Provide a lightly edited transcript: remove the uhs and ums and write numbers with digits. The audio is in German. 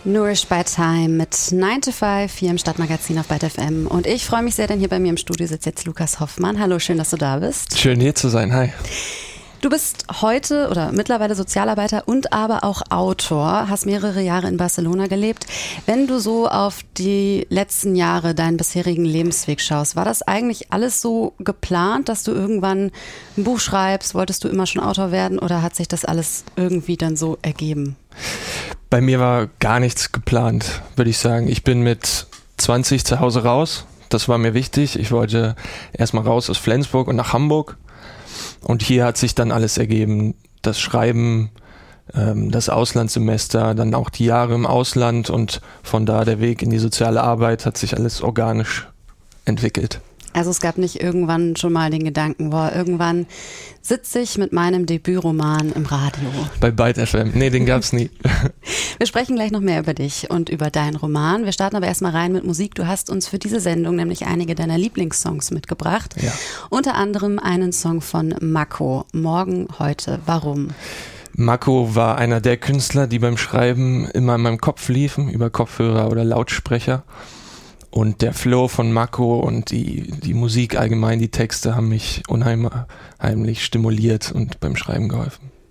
Nourish by Time mit 9 to 5 hier im Stadtmagazin auf Byte FM. Und ich freue mich sehr, denn hier bei mir im Studio sitzt jetzt Lukas Hoffmann. Hallo, schön, dass du da bist. Schön hier zu sein, hi. Du bist heute oder mittlerweile Sozialarbeiter und aber auch Autor, hast mehrere Jahre in Barcelona gelebt. Wenn du so auf die letzten Jahre, deinen bisherigen Lebensweg schaust, war das eigentlich alles so geplant, dass du irgendwann ein Buch schreibst? Wolltest du immer schon Autor werden oder hat sich das alles irgendwie dann so ergeben? Bei mir war gar nichts geplant, würde ich sagen. Ich bin mit 20 zu Hause raus. Das war mir wichtig. Ich wollte erstmal raus aus Flensburg und nach Hamburg. Und hier hat sich dann alles ergeben. Das Schreiben, das Auslandssemester, dann auch die Jahre im Ausland und von da der Weg in die soziale Arbeit hat sich alles organisch entwickelt. Also es gab nicht irgendwann schon mal den Gedanken, boah, irgendwann sitze ich mit meinem Debütroman im Radio. Bei Byte FM. Nee, den gab's nie. Wir sprechen gleich noch mehr über dich und über deinen Roman. Wir starten aber erstmal rein mit Musik. Du hast uns für diese Sendung nämlich einige deiner Lieblingssongs mitgebracht. Ja. Unter anderem einen Song von Mako, Morgen, heute, warum? Mako war einer der Künstler, die beim Schreiben immer in meinem Kopf liefen, über Kopfhörer oder Lautsprecher. Und der Flow von Mako und die Musik allgemein, die Texte haben mich unheimlich stimuliert und beim Schreiben geholfen.